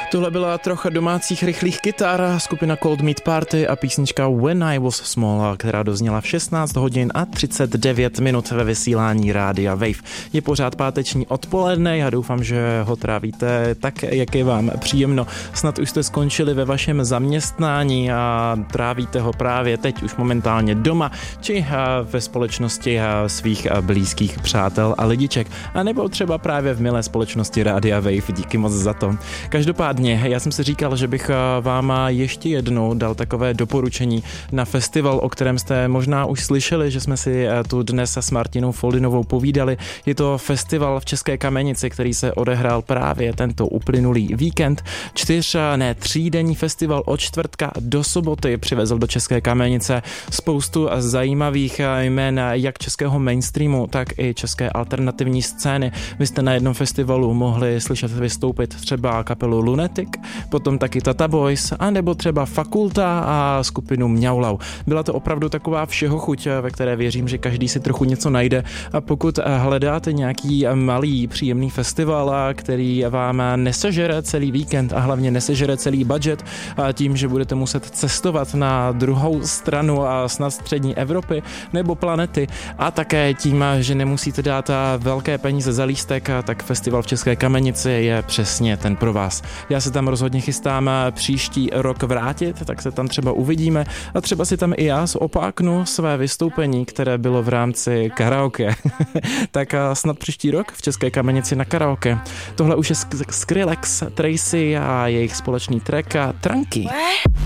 Tohle byla trocha domácích rychlých kytar, skupina Cold Meat Party a písnička When I Was Small, která dozněla v 16 hodin a 39 minut ve vysílání Rádia Wave. Je pořád páteční odpoledne, já doufám, že ho trávíte tak, jak je vám příjemno. Snad už jste skončili ve vašem zaměstnání a trávíte ho právě teď už momentálně doma, či ve společnosti svých blízkých přátel a lidiček, a nebo třeba právě v milé společnosti Rádia Wave. Díky moc za to. Každopádně, já jsem si říkal, že bych vám ještě jednou dal takové doporučení na festival, o kterém jste možná už slyšeli, že jsme si tu dnes s Martinou Foldinovou povídali. Je to festival v České Kamenici, který se odehrál právě tento uplynulý víkend. 3denní festival od čtvrtka do soboty přivezl do České Kamenice spoustu zajímavých jmén jak českého mainstreamu, tak i české alternativní scény. Vy jste na jednom festivalu mohli slyšet vystoupit třeba kapelu Lunatic, potom taky Tata Boys, anebo třeba Fakulta a skupinu Mňaulau. Byla to opravdu taková všeho chuť, ve které věřím, že každý si trochu něco najde, a pokud hledáte nějaký malý příjemný festival, který vám nesežere celý víkend a hlavně nesežere celý budget tím, že budete muset cestovat na druhou stranu a snad střední Evropy nebo planety, a také tím, že nemusíte dát velké peníze za lístek, tak festival v České Kamenici je přesně ten pro vás. Já se tam rozhodně chystám příští rok vrátit, tak se tam třeba uvidíme a třeba si tam i já zopáknu své vystoupení, které bylo v rámci karaoke. Tak snad příští rok v České Kamenici na karaoke. Tohle už je Skrillex, Tracy a jejich společný track Tranky.